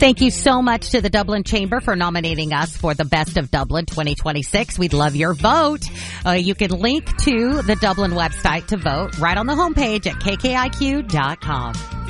Thank you so much to the Dublin Chamber for nominating us for the Best of Dublin 2026. We'd love your vote. You can link to the Dublin website to vote right on the homepage at kkiq.com.